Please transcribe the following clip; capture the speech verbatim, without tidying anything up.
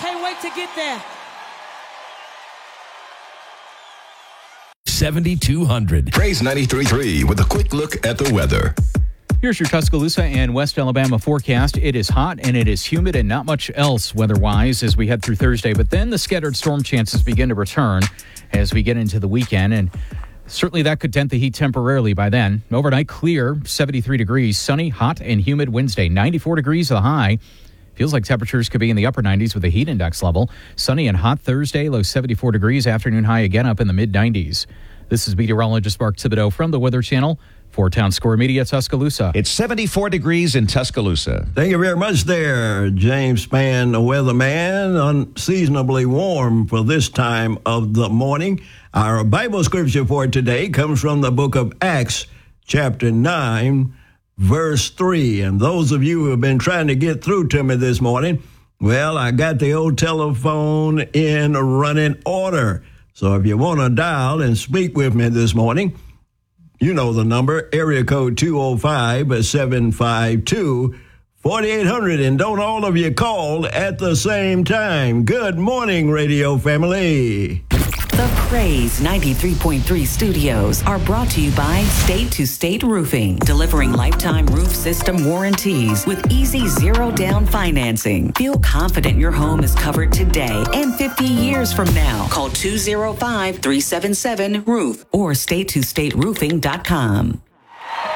Can't wait to get there. seventy-two hundred. Praise ninety-three point three with a quick look at the weather. Here's your Tuscaloosa and West Alabama forecast. It is hot and it is humid and not much else weather-wise as we head through Thursday. But then the scattered storm chances begin to return as we get into the weekend. And certainly that could dent the heat temporarily by then. Overnight clear, seventy-three degrees, sunny, hot, and humid Wednesday. ninety-four degrees the high. Feels like temperatures could be in the upper nineties with a heat index level. Sunny and hot Thursday, low seventy-four degrees. Afternoon high again up in the mid-nineties. This is meteorologist Mark Thibodeau from the Weather Channel for Town Score Media Tuscaloosa. It's seventy-four degrees in Tuscaloosa. Thank you very much there, James Spann, the weatherman. Unseasonably warm for this time of the morning. Our Bible scripture for today comes from the book of Acts, chapter nine, verse three. And those of you who have been trying to get through to me this morning, well, I got the old telephone in running order. So if you want to dial and speak with me this morning, you know the number, area code two oh five, seven five two, four eight zero zero. And don't all of you call at the same time. Good morning, radio family. The Praise ninety-three point three studios are brought to you by State to State Roofing, delivering lifetime roof system warranties with easy zero-down financing. Feel confident your home is covered today and fifty years from now. Call two oh five, three seven seven, roof or state to state roofing dot com.